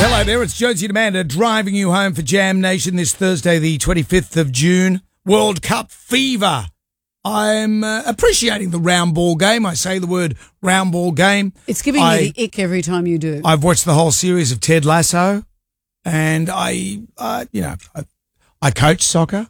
Hello there, it's Jonesy and Amanda driving you home for Jam Nation this Thursday, the 25th of June. World Cup fever. I'm appreciating the round ball game. I say the word round ball game. It's giving me the ick every time you do. I've watched the whole series of Ted Lasso, and I coach soccer.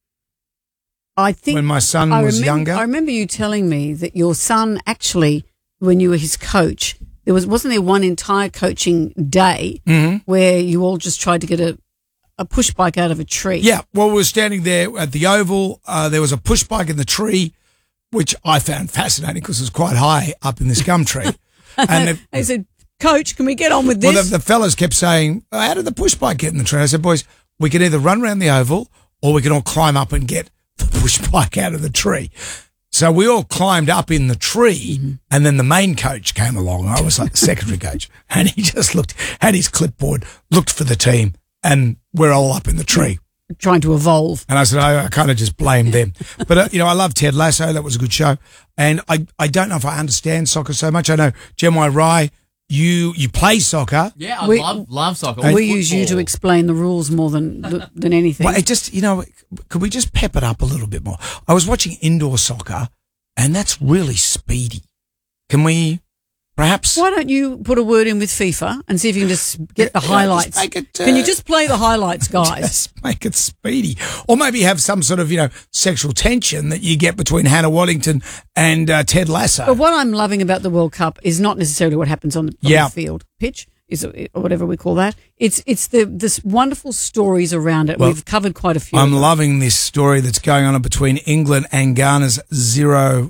I think when my son was younger. I remember you telling me that your son actually, when you were his coach, wasn't there one entire coaching day where you all just tried to get a push bike out of a tree? Yeah, well, we were standing there at the Oval. There was a push bike in the tree, which I found fascinating because it was quite high up in this gum tree. And they said, Coach, can we get on with this? Well, the fellas kept saying, how did the push bike get in the tree? I said, boys, we can either run around the Oval or we can all climb up and get the push bike out of the tree. So we all climbed up in the tree, and then the main coach came along. I was like the secondary coach, and he just had his clipboard, looked for the team, and we're all up in the tree. Trying to evolve. And I said, I kind of just blamed them. But, I love Ted Lasso. That was a good show. And I don't know if I understand soccer so much. I know, Gemai Rai, you play soccer. Yeah, I love soccer. We use you to explain the rules more than anything. Well, it just, could we just pep it up a little bit more? I was watching indoor soccer, and that's really speedy. Can we perhaps... Why don't you put a word in with FIFA and see if you can just get the highlights? Can you just play the highlights, guys? Just make it speedy. Or maybe have some sort of, sexual tension that you get between Hannah Waddington and Ted Lasso. But what I'm loving about the World Cup is not necessarily what happens on the field, pitch, or whatever we call that. It's this wonderful stories around it. Well, we've covered quite a few. I'm loving this story that's going on between England and Ghana's 0-0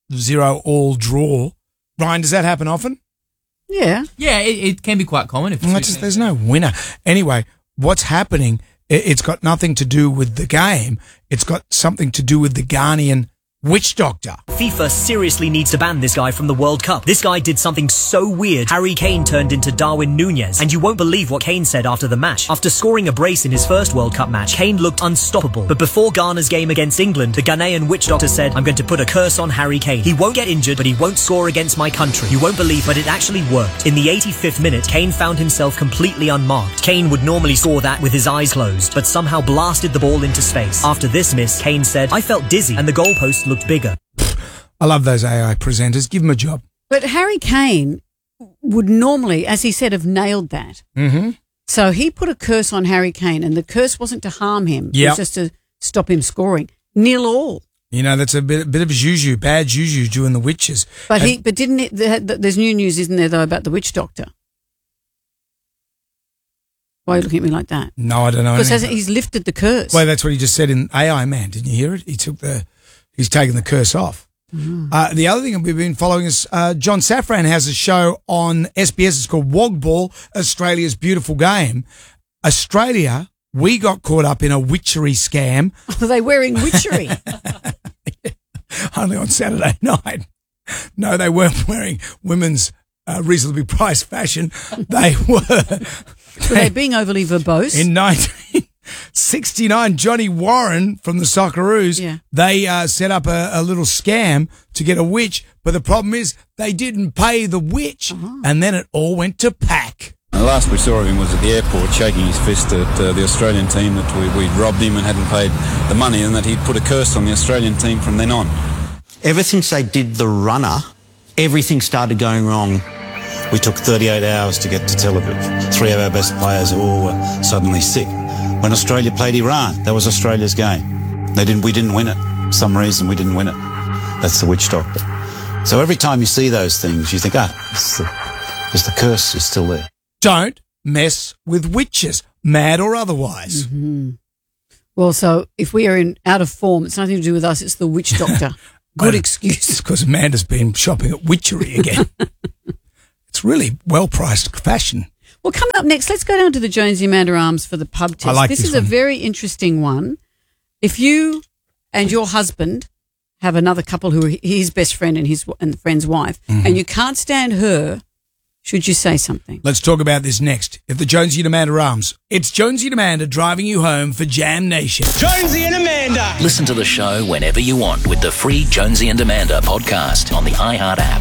all draw. Ryan, does that happen often? Yeah. Yeah, it can be quite common. There's no winner. Anyway, what's happening, it's got nothing to do with the game. It's got something to do with the Ghanaian witch doctor. FIFA seriously needs to ban this guy from the World Cup. This guy did something so weird. Harry Kane turned into Darwin Núñez, and you won't believe what Kane said after the match. After scoring a brace in his first World Cup match, Kane looked unstoppable. But before Ghana's game against England, the Ghanaian witch doctor said, I'm going to put a curse on Harry Kane. He won't get injured, but he won't score against my country. You won't believe, but it actually worked. In the 85th minute, Kane found himself completely unmarked. Kane would normally score that with his eyes closed, but somehow blasted the ball into space. After this miss, Kane said, I felt dizzy, and the goalpost looked bigger. I love those AI presenters. Give them a job. But Harry Kane would normally, as he said, have nailed that. Mm-hmm. So he put a curse on Harry Kane, and the curse wasn't to harm him. Yep. It was just to stop him scoring. 0-0. That's a bit of juju, bad juju doing the witches. But didn't it? There's new news, isn't there, though, about the witch doctor? Why are you looking at me like that? No, I don't know. Because he's lifted the curse. Well, that's what he just said in AI Man. Didn't you hear it? He's taken the curse off. The other thing that we've been following is John Safran has a show on SBS. It's called Wogball, Australia's Beautiful Game. Australia, we got caught up in a witchery scam. Are they wearing witchery? Only on Saturday night. No, they weren't wearing women's reasonably priced fashion. They were. Were they being overly verbose? In 1969, Johnny Warren from the Socceroos, they set up a little scam to get a witch, but the problem is they didn't pay the witch, and then it all went to pack. The last we saw of him was at the airport shaking his fist at the Australian team that we'd robbed him and hadn't paid the money, and that he'd put a curse on the Australian team from then on. Ever since they did the runner, everything started going wrong. We took 38 hours to get to Tel Aviv. 3 of our best players all were suddenly sick. When Australia played Iran, that was Australia's game. We didn't win it. For some reason, we didn't win it. That's the witch doctor. So every time you see those things, you think, just the curse is still there. Don't mess with witches, mad or otherwise. Mm-hmm. Well, so if we are out of form, it's nothing to do with us. It's the witch doctor. Good excuse. It's because Amanda's been shopping at witchery again. It's really well-priced fashion. Well, coming up next, let's go down to the Jonesy Amanda Arms for the pub test. I like this is one. A very interesting one. If you and your husband have another couple who are his best friend and the friend's wife, and you can't stand her, should you say something? Let's talk about this next. At the Jonesy and Amanda Arms, it's Jonesy and Amanda driving you home for Jam Nation. Jonesy and Amanda. Listen to the show whenever you want with the free Jonesy and Amanda podcast on the iHeart app.